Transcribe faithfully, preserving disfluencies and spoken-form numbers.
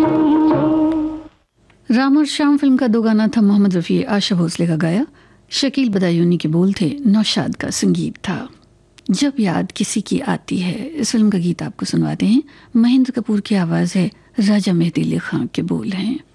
राम और श्याम फिल्म का दो गाना था, मोहम्मद रफ़ी, आशा भोसले का गाया, शकील बदायूनी के बोल थे, नौशाद का संगीत था। जब याद किसी की आती है, इस फिल्म का गीत आपको सुनवाते हैं। महेंद्र कपूर की आवाज़ है, राजा मेहदी अली खां के बोल हैं।